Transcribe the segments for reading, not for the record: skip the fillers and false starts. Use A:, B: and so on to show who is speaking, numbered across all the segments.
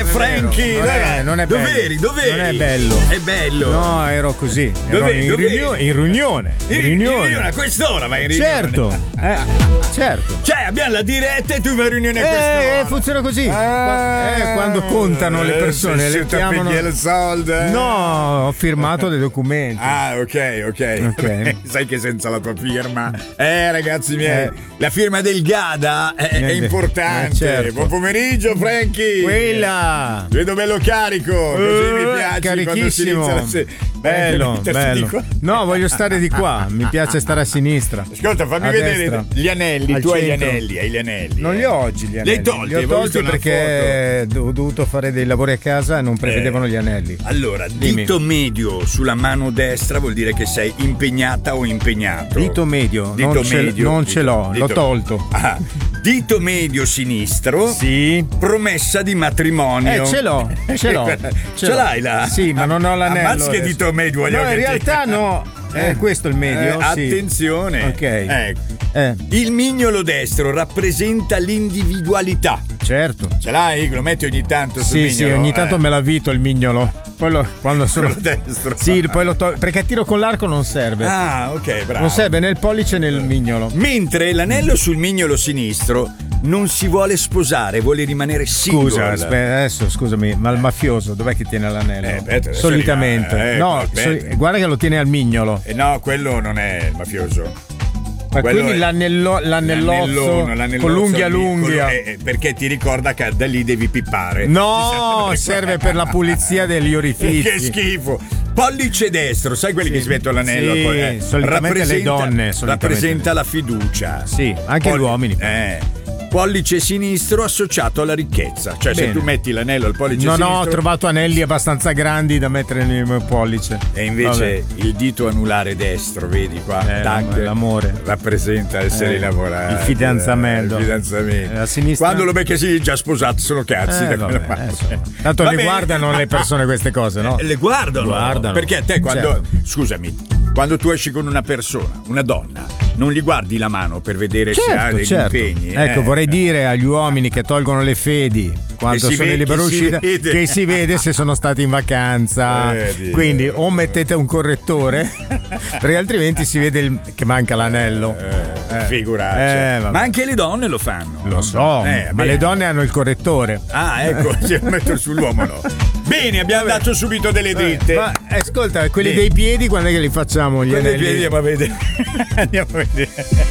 A: Frankie.
B: Non è bello.
A: Dov'eri?
B: Non è bello.
A: È bello.
B: No, ero così.
A: Dov'eri?
B: In riunione.
A: In riunione a quest'ora vai in riunione.
B: Certo. Certo.
A: Cioè, abbiamo la diretta e tu vai in riunione a quest'ora.
B: Funziona così. Quando contano le persone, le chiamano.
A: Il soldo.
B: No, ho firmato dei documenti.
A: Ah, ok. Sai che senza la tua firma, ragazzi miei, la firma del Gada è importante.
B: Certo.
A: Buon pomeriggio, Frankie.
B: Quella.
A: Vedo bello carico, così mi piace.
B: Carichissimo.
A: Quando si inizia
B: Bello.
A: Di qua.
B: No, voglio stare di qua. Mi piace stare a sinistra.
A: Ascolta, fammi
B: a
A: vedere
B: destra.
A: gli anelli.
B: Al
A: Tu hai gli
B: centro.
A: anelli, hai gli anelli.
B: Non li ho oggi gli anelli.
A: Li hai tolti
B: perché ho dovuto fare dei lavori a casa e non prevedevano gli anelli.
A: Allora,
B: Dimmi.
A: dito medio sulla mano destra vuol dire che sei impegnata o impegnato.
B: Dito medio, non ce l'ho, l'ho tolto.
A: Dito medio sinistro.
B: Sì.
A: Promessa di matrimonio.
B: Ce l'ho.
A: Ce l'hai là?
B: Sì, ma non ho l'anello.
A: Ammazza che dito medio voglio.
B: No, in realtà no. Questo è il medio. Sì.
A: Attenzione.
B: Ok.
A: Ecco. Il mignolo destro rappresenta l'individualità.
B: Certo.
A: Ce l'hai? Lo metti ogni tanto sul mignolo?
B: Sì, ogni tanto me l'avvito il mignolo. Poi quando sono
A: destro.
B: Sì, poi lo tolgo perché tiro con l'arco non serve.
A: Ah, ok, bravo.
B: Non serve né il pollice né il mignolo.
A: Mentre l'anello sul mignolo sinistro non si vuole sposare, vuole rimanere single.
B: Scusa, adesso scusami, ma il mafioso dov'è che tiene l'anello? Solitamente. Guarda che lo tiene al mignolo.
A: No, quello non è il mafioso.
B: Ma quindi l'annellozzo con l'unghia.
A: Perché ti ricorda che da lì devi pippare.
B: No, serve per la pulizia degli orifici.
A: Che schifo. Pollice destro, sai quelli che si mettono l'anello?
B: Sì, solitamente le donne.
A: Rappresenta la fiducia.
B: Sì, anche gli uomini.
A: Pollice sinistro associato alla ricchezza. Cioè, se tu metti l'anello al pollice sinistro.
B: No, ho trovato anelli abbastanza grandi da mettere nel mio pollice.
A: E invece il dito anulare destro, vedi qua,
B: l'amore.
A: Rappresenta essere innamorato.
B: Il fidanzamento.
A: A
B: sinistra.
A: Quando lo becchi sì, già sposato, sono cazzi.
B: Tanto le guardano le persone queste cose, no?
A: Le guardano. Perché a te quando.
B: Certo.
A: Scusami, quando tu esci con una persona, una donna, non gli guardi la mano per vedere se ha degli impegni.
B: Ecco, vorrei dire agli uomini che tolgono le fedi quando sono in libera uscita che si vede se sono stati in vacanza. Quindi o mettete un correttore perché altrimenti si vede che manca l'anello.
A: Figuraccia. Ma anche le donne lo fanno.
B: Lo so, ma le donne hanno il correttore.
A: Ah, ecco, si metto sull'uomo no. Bene, abbiamo dato subito delle dritte.
B: Ma ascolta, quelli dei piedi quando è che li facciamo? Gli anelli?
A: Dei piedi andiamo a vedere.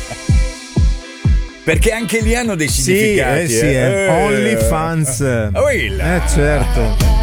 A: Perché anche lì hanno dei significati.
B: Only fans.
A: Certo.